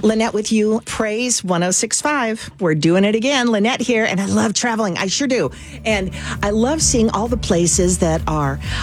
Lynette with you, Praise 1065. We're doing it again. Lynette here, and I love traveling. I sure do. And I love seeing all the places that are